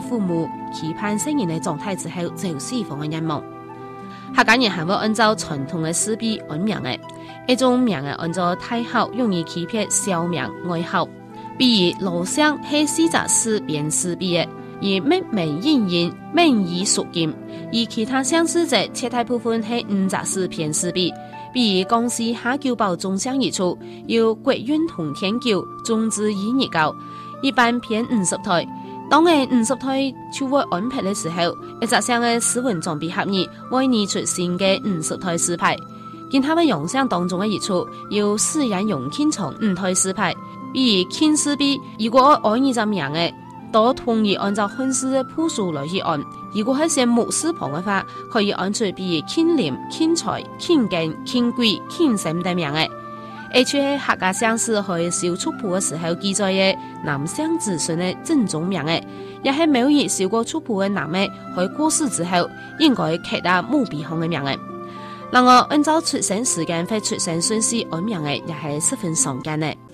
父母期盼生人嘅狀態之後就釋放嘅願望。客家人係會按照傳統嘅氏別安名嘅，一種名係按照太后容易區別小名外號，比如羅生係四隻氏變氏別嘅，而咩名應人名以屬金，而其他相似者絕大部分係五隻氏變氏別，比如江西下九堡中鄉一處有國運同天橋種子以日教，一般偏50台。當嘅50台就會安排嘅時候，一隻上嘅史文裝備合意為擬出新嘅50台詩牌。見他們樣相當中嘅一處有私人用傾從5台詩牌，比如傾詩筆，如果按呢隻名嘅，都同意按照漢詩嘅譜數來去按。如果係寫木詩旁嘅話，可以按出比如傾廉、傾財、傾勁、傾貴、傾神等名嘅。而且客家鄉試去小族譜嘅時候記載嘅男相子孫嘅正宗名嘅，也係每日小過族譜嘅男嘅去過世之後，應該刻下墓碑上嘅名嘅。另外，按照出生時間或出生順序安名嘅，也係十分常見嘅。